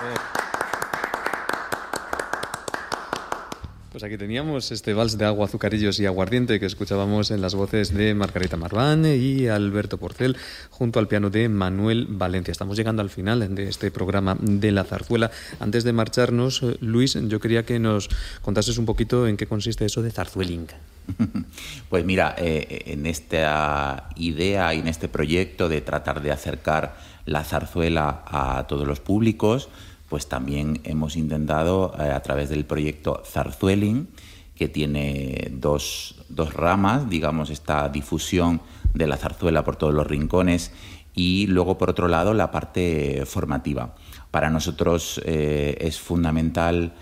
Pues aquí teníamos este vals de agua, azucarillos y aguardiente que escuchábamos en las voces de Margarita Marván y Alberto Porcel junto al piano de Manuel Valencia. Estamos llegando al final de este programa de la zarzuela. Antes de marcharnos, Luis, yo quería que nos contases un poquito en qué consiste eso de zarzueling. Pues mira, en esta idea y en este proyecto de tratar de acercar la zarzuela a todos los públicos, pues también hemos intentado, a través del proyecto Zarzueling, que tiene dos ramas, digamos, esta difusión de la zarzuela por todos los rincones, y luego, por otro lado, la parte formativa. Para nosotros es fundamental,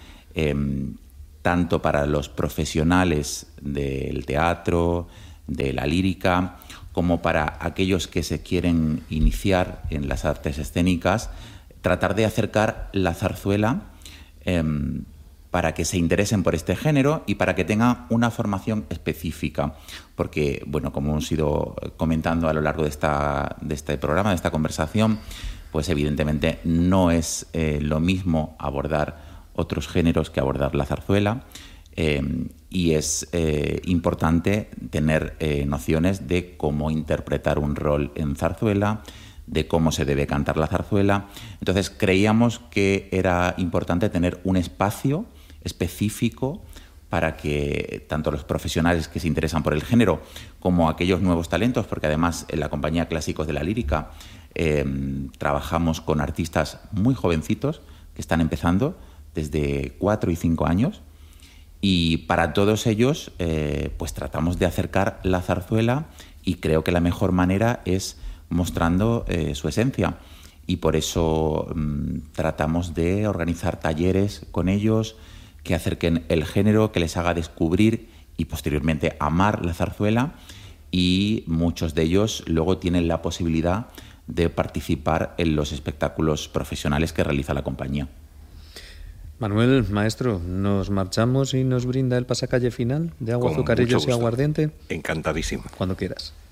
tanto para los profesionales del teatro, de la lírica, como para aquellos que se quieren iniciar en las artes escénicas, tratar de acercar la zarzuela para que se interesen por este género y para que tengan una formación específica. Porque, bueno, como hemos ido comentando a lo largo de este programa, de esta conversación, pues evidentemente no es lo mismo abordar otros géneros que abordar la zarzuela, y es importante tener nociones de cómo interpretar un rol en zarzuela, de cómo se debe cantar la zarzuela. Entonces creíamos que era importante tener un espacio específico para que tanto los profesionales que se interesan por el género como aquellos nuevos talentos, porque además en la compañía Clásicos de la Lírica trabajamos con artistas muy jovencitos que están empezando desde 4 y 5 años, y para todos ellos pues tratamos de acercar la zarzuela, y creo que la mejor manera es mostrando su esencia, y por eso tratamos de organizar talleres con ellos que acerquen el género, que les haga descubrir y posteriormente amar la zarzuela, y muchos de ellos luego tienen la posibilidad de participar en los espectáculos profesionales que realiza la compañía. Manuel, maestro, ¿nos marchamos y nos brinda el pasacalle final de agua, azucarillos y aguardiente? Encantadísimo. Cuando quieras.